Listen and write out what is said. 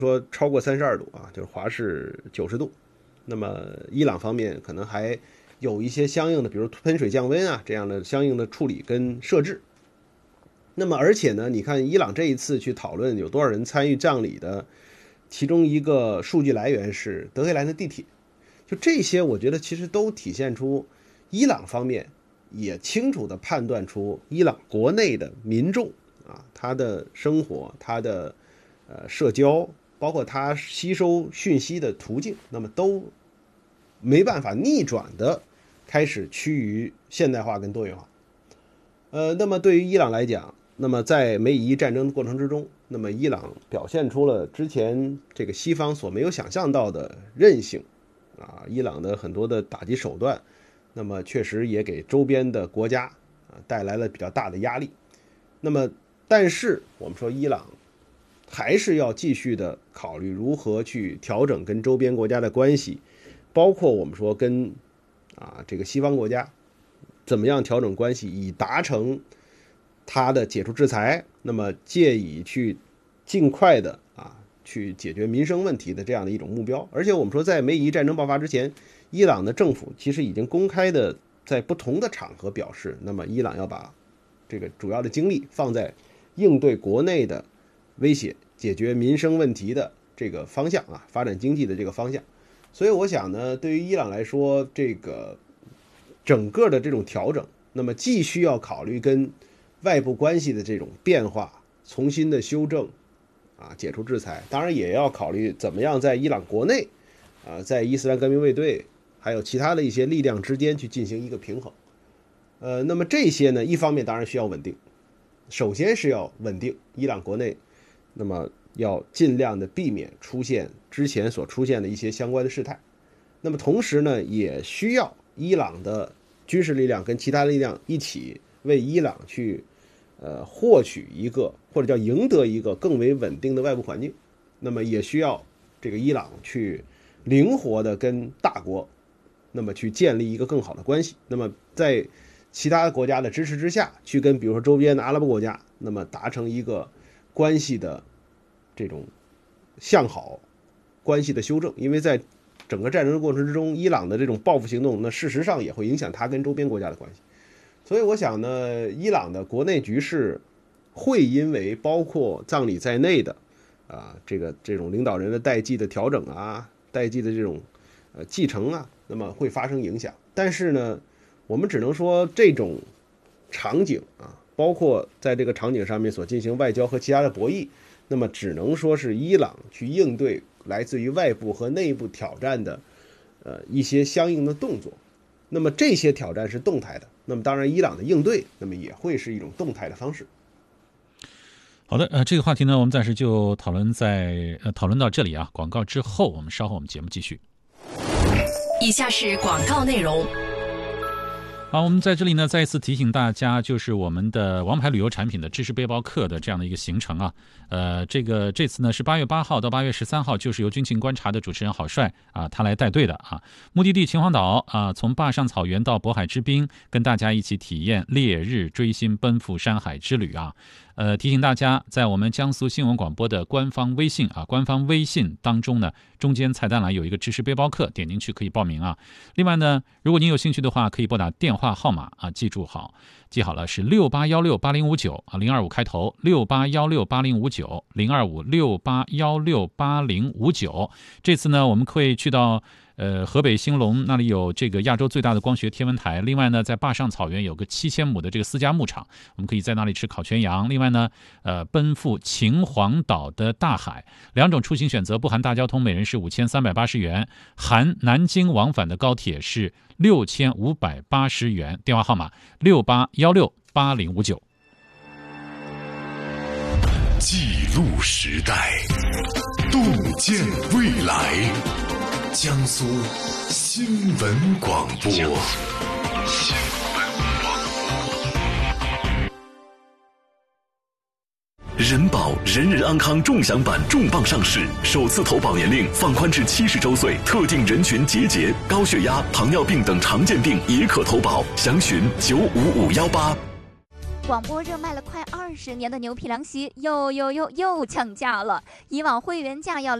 说超过32度啊，就是华氏90度。那么伊朗方面可能还有一些相应的，比如喷水降温啊这样的相应的处理跟设置。那么而且呢，你看伊朗这一次去讨论有多少人参与葬礼的，其中一个数据来源是德黑兰的地铁。就这些，我觉得其实都体现出伊朗方面也清楚地判断出伊朗国内的民众啊，他的生活、他的社交，包括他吸收讯息的途径，那么都没办法逆转的开始趋于现代化跟多元化。那么对于伊朗来讲，那么在美以伊战争的过程之中，那么伊朗表现出了之前这个西方所没有想象到的韧性啊，伊朗的很多的打击手段，那么确实也给周边的国家带来了比较大的压力。那么但是我们说伊朗还是要继续的考虑如何去调整跟周边国家的关系，包括我们说跟这个西方国家怎么样调整关系，以达成他的解除制裁，那么借以去尽快的去解决民生问题的这样的一种目标。而且我们说在美以伊战争爆发之前，伊朗的政府其实已经公开的在不同的场合表示，那么伊朗要把这个主要的精力放在应对国内的威胁、解决民生问题的这个方向发展经济的这个方向。所以我想呢，对于伊朗来说，这个整个的这种调整，那么既需要考虑跟外部关系的这种变化，重新的修正解除制裁，当然也要考虑怎么样在伊朗国内在伊斯兰革命卫队还有其他的一些力量之间去进行一个平衡。那么这些呢，一方面当然需要稳定，首先是要稳定伊朗国内，那么要尽量的避免出现之前所出现的一些相关的事态。那么同时呢，也需要伊朗的军事力量跟其他力量一起为伊朗去获取一个或者叫赢得一个更为稳定的外部环境。那么也需要这个伊朗去灵活的跟大国那么去建立一个更好的关系，那么在其他国家的支持之下，去跟比如说周边的阿拉伯国家那么达成一个关系的这种向好关系的修正。因为在整个战争的过程之中，伊朗的这种报复行动，那事实上也会影响他跟周边国家的关系。所以我想呢，伊朗的国内局势会因为包括葬礼在内的这种领导人的代际的调整代际的这种继承那么会发生影响。但是呢，我们只能说这种场景包括在这个场景上面所进行外交和其他的博弈，那么只能说是伊朗去应对来自于外部和内部挑战的一些相应的动作。那么这些挑战是动态的，那么当然伊朗的应对那么也会是一种动态的方式。 好的，这个话题呢，我们暂时就讨论到这里广告之后，我们稍后节目继续。 以下是广告内容。 好，我们在这里呢再一次提醒大家，就是我们的王牌旅游产品的知识背包客的这样的一个行程这次呢是8月8号到8月13号，就是由军情观察的主持人郝帅他来带队的目的地秦皇岛从坝上草原到渤海之滨，跟大家一起体验烈日追星奔赴山海之旅提醒大家，在我们江苏新闻广播的官方微信当中呢，中间菜单栏有一个知识背包客，点进去可以报名另外呢，如果您有兴趣的话，可以拨打电话号码记好了是68168059，025开头68168059，02568168059。这次呢，我们会去到河北兴隆，那里有这个亚洲最大的光学天文台。另外呢，在坝上草原有个7000亩的这个私家牧场，我们可以在那里吃烤全羊。另外呢，奔赴秦皇岛的大海。两种出行选择不含大交通，每人是5380元，含南京往返的高铁是6580元。电话号码68168059。 记录时代，洞见未来。江苏新闻广播。人保人人安康众享版重磅上市，首次投保年龄放宽至70周岁，特定人群节高血压、糖尿病等常见病也可投保，详询95518。 广播热卖了快20年的牛皮凉席又降价了，以往会员价要